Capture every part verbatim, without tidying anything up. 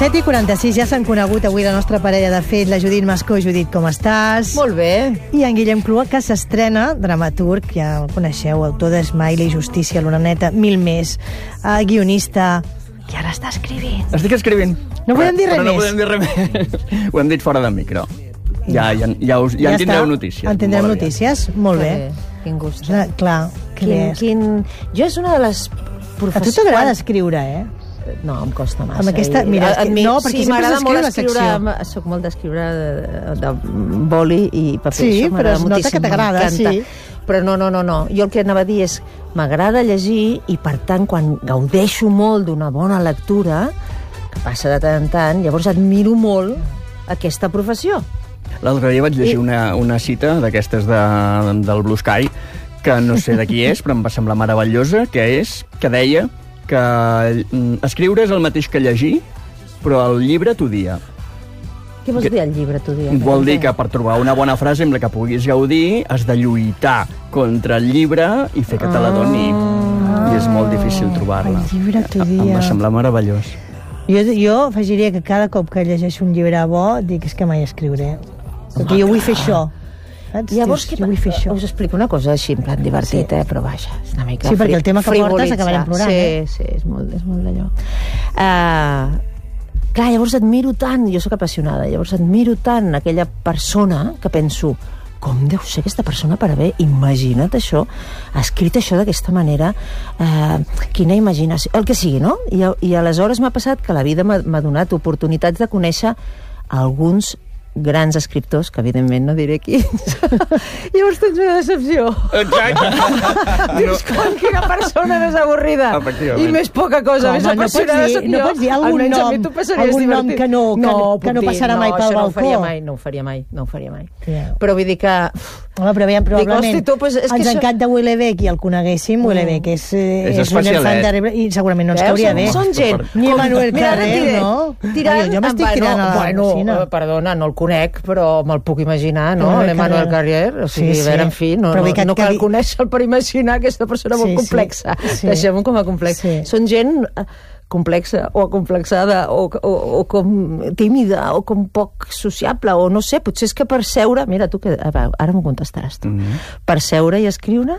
set i quaranta-sis, ja s'han conegut avui la nostra parella de fet, la Judit Mascó. Judit, com estàs? Molt bé. I en Guillem Clua, que s'estrena, dramaturg, ja el coneixeu, autor d'Esmaili, Justícia, l'Oreneta, mil més, uh, guionista, i ara està escrivint. Estic escrivint. No podem dir res Però més. no podem dir res més. Ho hem dit fora del micro. Ja, ja, ja, us, ja, ja en tindreu està. notícies. En tindrem molt notícies? Molt bé. bé. Quin gust. Eh, clar, que Quin, bé. quin... Jo és una de les A professions... tu t'agrada escriure, eh? No, em costa massa. Amb aquesta- mira, és que- A mi- no, perquè sí, sempre m'agrada s'escriu molt la escriure, secció. soc molt d'escriure de, de boli i paper. Sí, això però m'agrada es nota moltíssim, que t'agrada, m'encanta. sí. Però no, no, no, no. Jo el que anava a dir és m'agrada llegir i, per tant, quan gaudeixo molt d'una bona lectura, que passa de tant en tant, llavors admiro molt aquesta professió. L'altre dia vaig llegir I- una, una cita d'aquestes de, del Blue Sky, que no sé de qui és, però em va semblar meravellosa, que és que deia que mm, escriure és el mateix que llegir, però el llibre t'odia. Què vols dir al llibre, tu, dia? Vol dir que per trobar una bona frase amb la que puguis gaudir has de lluitar contra el llibre i fer que te la doni. I és molt difícil trobar-la. El llibre t'odia. Em va semblar meravellós. Jo, jo afegiria que cada cop que llegeixo un llibre bo, dic, és que mai escriuré. Perquè jo vull fer això. Saps? Llavors, Dius, què jo vull fer això. Us explico una cosa així, en plan divertit, Sí. eh? Però vaja, és una mica Sí, perquè fri- el tema que portes frivolitzar. acabarem plorant, Sí, eh? sí, és molt, és molt d'allò. Uh, clar, llavors admiro tant, jo sóc apassionada, llavors admiro tant aquella persona que penso, com deu ser aquesta persona per haver imagina't això, ha escrit això d'aquesta manera, eh, quina imaginació, el que sigui, no? I, i aleshores m'ha passat que la vida m'ha m'ha donat oportunitats de conèixer alguns grans escriptors, que evidentment no diré quins. Llavors tens una decepció. Exacte. Dius, com quina persona més avorrida. Efectivament. I més poca cosa, Com, més no pots apassionada dir- soc no jo. pots dir algun Almenys a nom- mi t'ho passaries algun nom divertit. que no- que- puc que no dir, passarà mai pel això No ho balcó. faria mai, no ho faria mai, no ho faria mai. Ja. Però vull dir que... Home, però aviam, probablement hosti, tu, pues, és que ens això- encanta Houellebecq i el coneguéssim, Houellebecq és, eh, És és un especialet. infant de rebre, i segurament no ens Veus? cauria bé. Són gent... Ni com- Manuel Mira, ara Carrer, et diré, no? Tirant, Ai, jo m'estic bueno, tirant a la bueno, cocina. eh, perdona, no el conec, però me'l puc imaginar, no? Manuel L'Emmanuel Carrer. Carrer, o sigui, Sí, a veure, sí. en fi, no, Però vull no, que- no que cal di- conèixer-lo per imaginar aquesta persona molt Sí, sí. complexa. Sí. Deixem-ho com a complex. Sí. Són gent eh, complexa o acomplexada o, o, o com tímida o com poc sociable o no sé, potser és que per seure... Mira, tu que... Ara m'ho contestaràs tu. Mhm. Per seure i escriure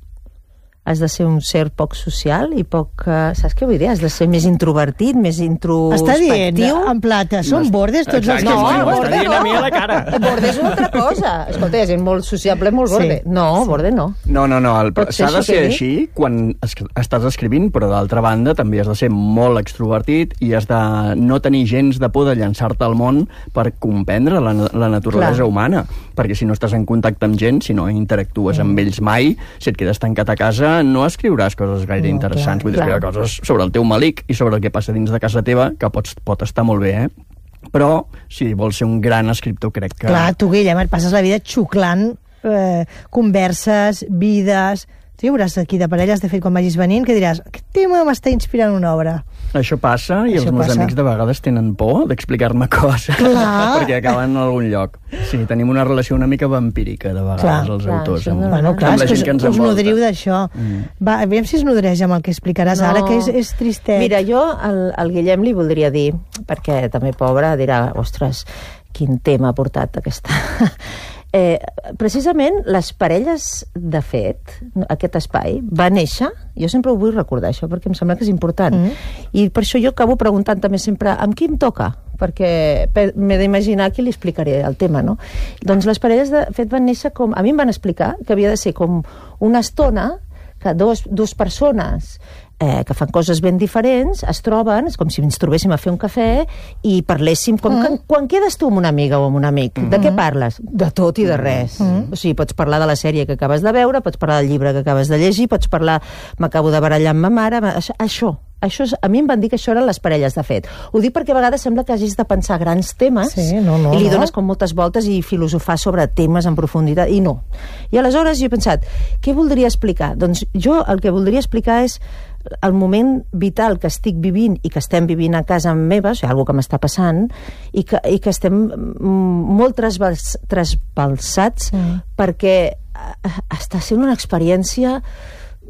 has de ser un ser poc social i poc... Uh, saps què vull dir? Has de ser més introvertit, més Està dient, introspectiu. en plata, són bordes tots els Exacte, que No, sí, escriuen? m'ho està borde dient a mi a la no. cara. Borde és una altra cosa. Escolta, hi ha gent molt sociable, molt borde. Sí. No, borde no. No, no, no, el- Pot ser s'ha de això ser que així quan es, estàs escrivint, però d'altra banda també has de ser molt extrovertit i has de no tenir gens de por de llançar-te al món per comprendre la, la naturalesa Clar. humana, perquè si no estàs en contacte amb gent, si no interactues mm. amb ells mai, si et quedes tancat a casa no escriuràs coses gaire No, interessants, clar, vull dir, clar. escriure coses sobre el teu malic i sobre el que passa dins de casa teva, que pots, pot estar molt bé, eh? Però si vols ser un gran escriptor, crec que... Clar, tu, Guillem, et passes la vida xuclant eh, converses, vides... Tu hi hauràs aquí de parelles, de fet, quan vagis venint, que diràs, aquest tema m'està inspirant una obra. Això passa, i Això els meus passa. amics de vegades tenen por d'explicar-me coses, Clar. perquè acaben en algun lloc. Sí, tenim una relació una mica vampírica, de vegades, Clar. els Clar, autors. això Amb, no- Bueno, clar, amb és la que gent us, que ens us envolta. nodriu d'això. Mm. Va, aviam si es nodreix amb el que explicaràs No. ara, que és, és tristet. Mira, jo al, al Guillem li voldria dir, perquè també pobre dirà, ostres, quin tema ha portat aquesta... Eh, precisament les parelles, de fet, aquest espai va néixer, jo sempre ho vull recordar això perquè em sembla que és important, Mm. i per això jo acabo preguntant també sempre amb qui em toca, perquè pe- m'he d'imaginar qui li explicaré el tema, no? Doncs les parelles, de fet, van néixer com... A mi em van explicar que havia de ser com una estona que dos, dues persones eh, que fan coses ben diferents es troben, és com si ens trobéssim a fer un cafè i parléssim com Mm. que, quan quedes tu amb una amiga o amb un amic, de què parles? De tot i de res. O sigui, pots parlar de la sèrie que acabes de veure, pots parlar del llibre que acabes de llegir, pots parlar, m'acabo de barallar amb ma mare, això, això Això és, a mi em van dir que això eren les parelles, de fet. Ho dic perquè a vegades sembla que hagis de pensar grans temes Sí, no, no, i li no. dones com moltes voltes i filosofar sobre temes en profunditat, i no. I aleshores jo he pensat, què voldria explicar? Doncs jo el que voldria explicar és el moment vital que estic vivint i que estem vivint a casa meva, o sigui, alguna que m'està passant, i que, i que estem mm, molt trasbals, trasbalsats Mm. perquè eh, està sent una experiència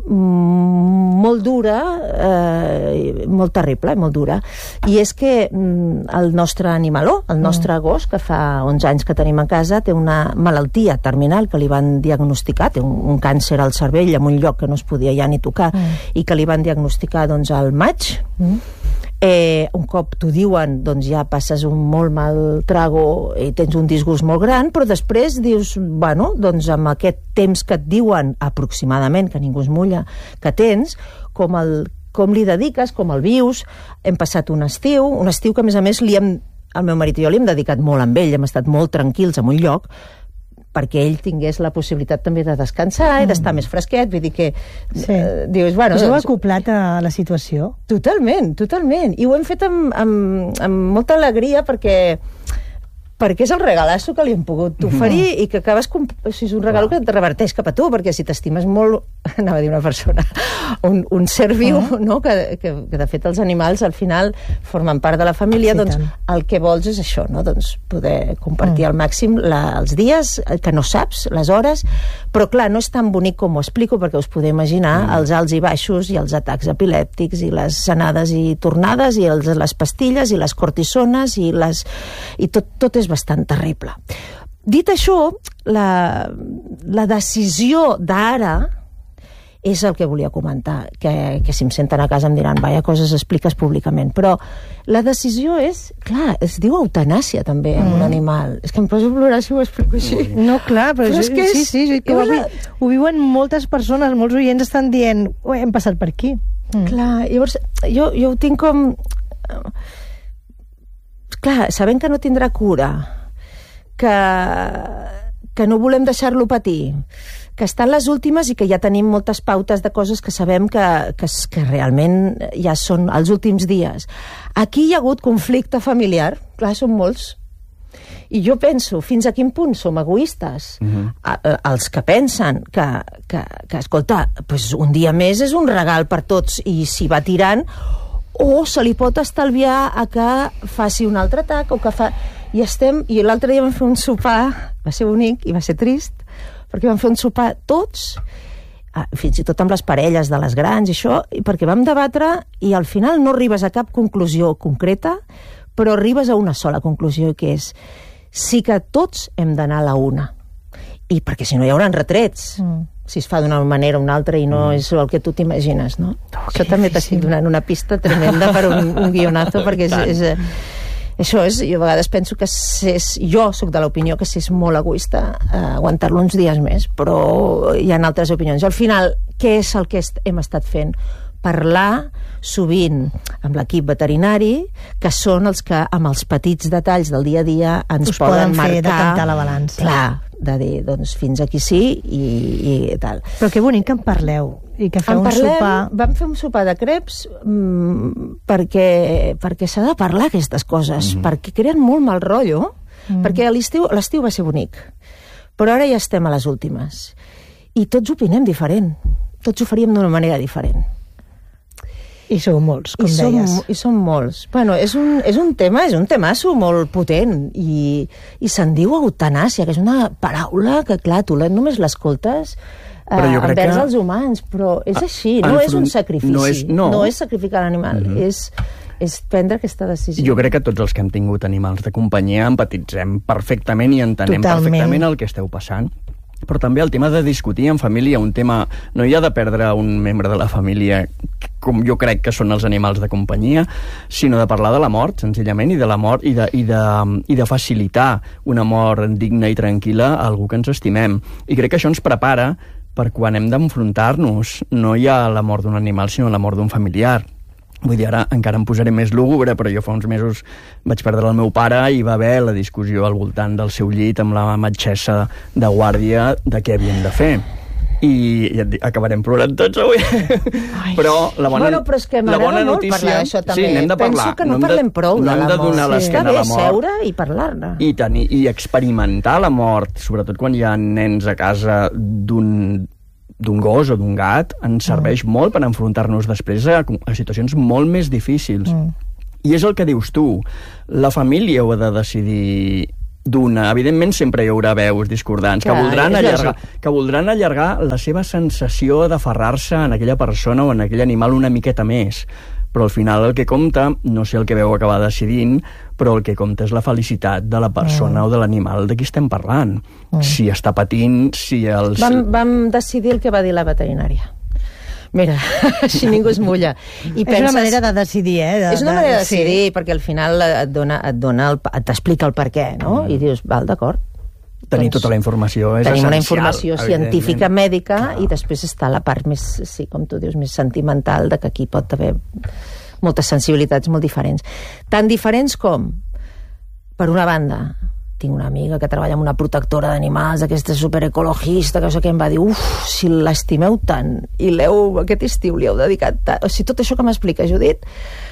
molt dura, eh, molt terrible, molt dura. I és que el nostre animaló, el nostre mm. gos, que fa onze anys que tenim a casa, té una malaltia terminal que li van diagnosticar, té un, un càncer al cervell en un lloc que no es podia ja ni tocar, mm. i que li van diagnosticar doncs, al maig. Mm. Eh, un cop t'ho diuen, doncs ja passes un molt mal trago i tens un disgust molt gran, però després dius, bueno, doncs amb aquest temps que et diuen aproximadament, que ningú es mulla, que tens, com, el, com li dediques, com el vius. Hem passat un estiu, un estiu que a més a més li hem, el meu marit i jo li hem dedicat molt amb ell, hem estat molt tranquils en un lloc, perquè ell tingués la possibilitat també de descansar mm. i d'estar més fresquet, vull dir que sí. eh, dius, bueno... Us heu doncs, acoplat a la situació? Totalment, totalment, i ho hem fet amb, amb, amb molta alegria perquè perquè és el regalasso que li hem pogut oferir mm. i que acabes... O sigui, és un regal que et reverteix cap a tu, perquè si t'estimes molt, anava a dir una persona, un, un ser viu, oh. no? que, que, que de fet els animals al final formen part de la família, sí, doncs tant. El que vols és això, no? Doncs poder compartir mm. al màxim la, els dies, que no saps, les hores, però clar, no és tan bonic com ho explico, perquè us podeu imaginar mm. els alts i baixos i els atacs epilèptics i les anades i tornades i els, les pastilles i les cortisones i, les, i tot, tot és bastant terrible. Dit això, la, la decisió d'ara és el que volia comentar, que, que si em senten a casa em diran, vaya coses expliques públicament, però la decisió és, clar, es diu eutanàsia també en mm. un animal. És que em poso a plorar si ho explico així. No, clar, però, però és que és, sí, sí, sí, que ho, la... ho viuen moltes persones, molts oients estan dient, oh, hem passat per aquí. Mm. Clar, llavors jo, jo ho tinc com... Clar, sabent que no tindrà cura, que, que no volem deixar-lo patir, que estan les últimes i que ja tenim moltes pautes de coses que sabem que, que, que realment ja són els últims dies. Aquí hi ha hagut conflicte familiar, clar, són molts, i jo penso, fins a quin punt som egoistes? Uh-huh. a, a, els que pensen que, que, que escolta, pues un dia més és un regal per tots i s'hi va tirant, o se li pot estalviar a que faci un altre atac, o que fa... I estem... I l'altre dia vam fer un sopar, va ser bonic i va ser trist, perquè vam fer un sopar tots, fins i tot amb les parelles de les grans i això, perquè vam debatre i al final no arribes a cap conclusió concreta, però arribes a una sola conclusió, que és sí que tots hem d'anar a la una. I perquè si no hi haurà retrets, mm. si es fa d'una manera o una altra i no mm. és el que tu t'imagines, no? Oh, això també t'estic donant una pista tremenda per un, un guionazo, perquè és... és això és, jo a vegades penso que és, jo soc de l'opinió que és molt egoista eh, aguantar-lo uns dies més, però hi ha altres opinions. Al final, què és el que est, hem estat fent? Parlar sovint amb l'equip veterinari, que són els que amb els petits detalls del dia a dia ens us poden, poden marcar, fer decantar la balança. Clar, de dir, doncs fins aquí sí i, i tal. Però que bonic que en parleu i que feu en un parlem, sopar. Vam fer un sopar de creps mmm, perquè, perquè s'ha de parlar aquestes coses, mm-hmm. perquè creen molt mal rotllo, mm. perquè a l'estiu l'estiu va ser bonic, però ara ja estem a les últimes i tots opinem diferent, tots ho faríem d'una manera diferent. I sou molts, com I som, deies. I som molts. Bueno, és un, és un tema, és un temasso molt potent i, i se'n diu eutanàsia, que és una paraula que, clar, tu només l'escoltes eh, envers que... els humans, però és així, no és un sacrifici, no és, no. no és sacrificar l'animal, mm-hmm. és, és prendre aquesta decisió. Jo crec que tots els que hem tingut animals de companyia empatitzem perfectament i entenem Totalment. perfectament el que esteu passant. Però també el tema de discutir en família, un tema... No hi ha de perdre un membre de la família, com jo crec que són els animals de companyia, sinó de parlar de la mort, senzillament, i de la mort, i de, i de, i de facilitar una mort digna i tranquil·la a algú que ens estimem. I crec que això ens prepara per quan hem d'enfrontar-nos. No hi ha la mort d'un animal, sinó la mort d'un familiar. Vull dir, ara encara em posaré més lúgubre, però jo fa uns mesos vaig perdre el meu pare i va haver la discussió al voltant del seu llit amb la metgessa de guàrdia de què havíem de fer. I ja et dic, acabarem plorant tots avui. Ai. Però la bona, bueno, però és que la bona molt notícia... parlar d'això també. Sí, n'hem de parlar. Penso que no, no parlem de, prou no de la mort. No hem de donar sí. l'esquena a la mort. Està bé seure i parlar-ne. I, tenir, I experimentar la mort, sobretot quan hi ha nens a casa d'un d'un gos o d'un gat, ens serveix mm. molt per enfrontar-nos després a, a situacions molt més difícils. Mm. I és el que dius tu, la família ho ha de decidir d'una. Evidentment sempre hi haurà veus discordants Clar, que, voldran és allargar, lògic. que voldran allargar la seva sensació d'aferrar-se en aquella persona o en aquell animal una miqueta més. Però al final el que compta, no sé el que veu acabar decidint, però el que compta és la felicitat de la persona mm. o de l'animal de qui estem parlant. Mm. Si està patint, si els... Vam, vam decidir el que va dir la veterinària. Mira, així ningú es mulla. I és penses... una manera de decidir, eh? De, és una manera de, de decidir, sí. perquè al final et dona, et dona el, t'explica el per què, no? Mm. I dius, val, d'acord. Tenir doncs, tota la informació és tenim essencial. una informació científica, mèdica, Clar. I després està la part més, sí, com tu dius, més sentimental, de que aquí pot haver moltes sensibilitats molt diferents. Tan diferents com, per una banda, tinc una amiga que treballa amb una protectora d'animals, aquesta superecologista, que no sé què, em va dir, uf, si l'estimeu tant i l'heu, aquest estiu li heu dedicat tant, o sigui, tot això que m'explica Judit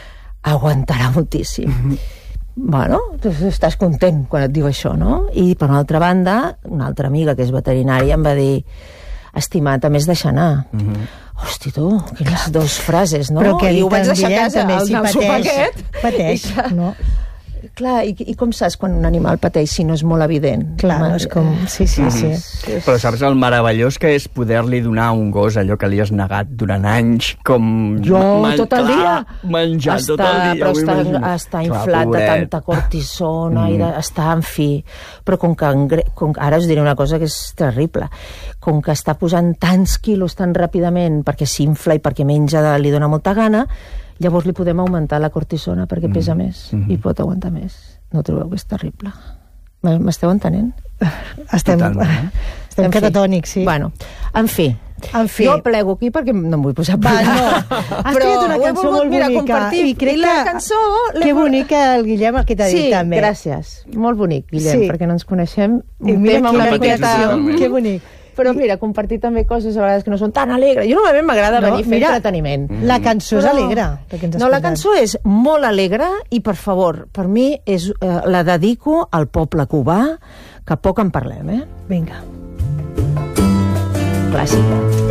aguantarà moltíssim. Mm-hmm. Bueno, tu estàs content quan et diu això, no? I per una altra banda, una altra amiga que és veterinària em va dir, estimat, a més deixar anar. Mm-hmm. Hosti, tu, quines dues frases, no? Però que I ho vaig deixar a Guillem, casa, també, al, si al pateix, sopar aquest. pateix, no? Clar, i, i com saps quan un animal pateix si no és molt evident? Clar, no és com... Sí, sí, sí. sí. Però saps el meravellós que és poder-li donar a un gos allò que li has negat durant anys, com... Jo, tot el dia! Menjar està, tot el dia. Però està, està inflat Clar, de tanta cortisona mm. i de, està en fi. Però com que, com que... Ara us diré una cosa que és terrible. Com que està posant tants quilos tan ràpidament perquè s'infla i perquè menja, li dona molta gana, llavors li podem augmentar la cortisona perquè pesa mm. més mm-hmm. i pot aguantar més. No trobeu que és terrible? M'esteu entenent? Estem, Totalment. estem catatònics, sí. Bueno, en fi, en fi. jo plego aquí perquè no em vull posar a Va, plorar. no. Has triat una cançó volgut, molt mira, bonica. I crec I la que, cançó... Que bonica el Guillem, el que t'ha sí, dit també. Sí, gràcies. Molt bonic, Guillem, Sí. perquè no ens coneixem. I mira tema, quina una miqueta... totalment. Que bonic. Però mira, compartir també coses a vegades que no són tan alegres. Jo normalment m'agrada No, venir a fer mira, entreteniment. La cançó és Però- alegre. el que ens has No, la contat. cançó és molt alegre i, per favor, per mi és, eh, la dedico al poble cubà, que poc en parlem, eh? Vinga. Clàssica.